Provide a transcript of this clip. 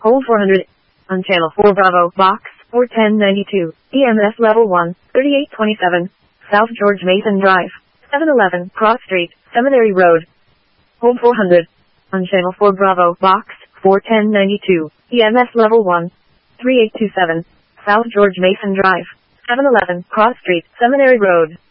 Hold 400. On channel 4 Bravo, box 4192, EMS level 1, 3827, South George Mason Drive, 711 Cross Street, Seminary Road. Hold 400. On channel 4 Bravo, box 4192, EMS level 1, 3827, South George Mason Drive, 711 Cross Street, Seminary Road.